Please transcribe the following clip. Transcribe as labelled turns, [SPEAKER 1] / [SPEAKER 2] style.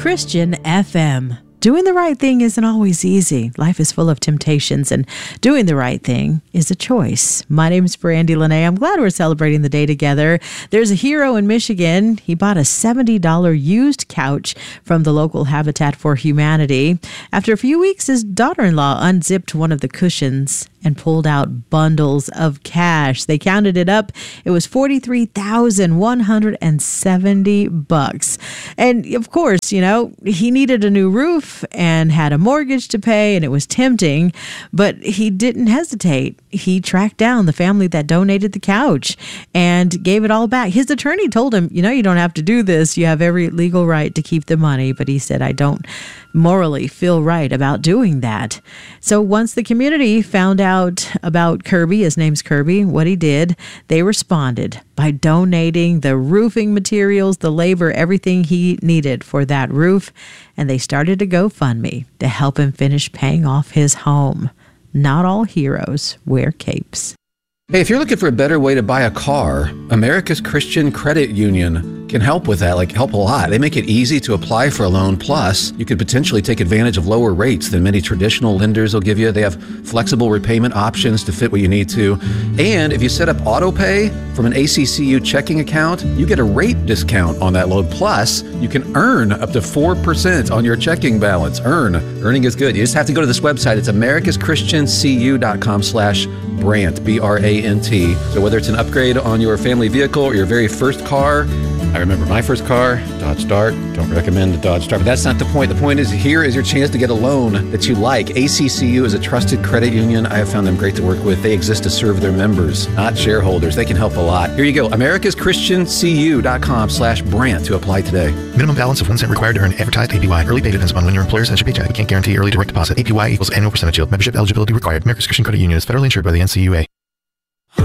[SPEAKER 1] Christian FM. Doing the right thing isn't always easy. Life is full of temptations, and doing the right thing is a choice. My name is Brandy Lene. I'm glad we're celebrating the day together. There's a hero in Michigan. He bought a $70 used couch from the local Habitat for Humanity. After a few weeks, his daughter-in-law unzipped one of the cushions and pulled out bundles of cash. They counted it up. It was $43,170. And of course, he needed a new roof and had a mortgage to pay, and it was tempting, but he didn't hesitate. He tracked down the family that donated the couch and gave it all back. His attorney told him, you don't have to do this. You have every legal right to keep the money. But he said, I don't morally feel right about doing that. So once the community found out about Kirby, his name's Kirby, what he did, they responded by donating the roofing materials, the labor, everything he needed for that roof. And they started a GoFundMe to help him finish paying off his home. Not all heroes wear capes.
[SPEAKER 2] Hey, if you're looking for a better way to buy a car, America's Christian Credit Union can help with that, help a lot. They make it easy to apply for a loan. Plus, you could potentially take advantage of lower rates than many traditional lenders will give you. They have flexible repayment options to fit what you need to. And if you set up auto pay from an ACCU checking account, you get a rate discount on that loan. Plus, you can earn up to 4% on your checking balance. Earning is good. You just have to go to this website. It's americaschristiancu.com/Brant, BRANT. So whether it's an upgrade on your family vehicle or your very first car, I remember my first car, Dodge Dart. Don't recommend the Dodge Dart, but that's not the point. The point is, here is your chance to get a loan that you like. ACCU is a trusted credit union. I have found them great to work with. They exist to serve their members, not shareholders. They can help a lot. Here you go, americaschristiancu.com/Brant to apply today.
[SPEAKER 3] Minimum balance of 1 cent required to earn advertised APY. Early pay depends upon when your employer sends your paycheck. We can't guarantee early direct deposit. APY equals annual percentage yield. Membership eligibility required. America's Christian Credit Union is federally insured by the NCUA.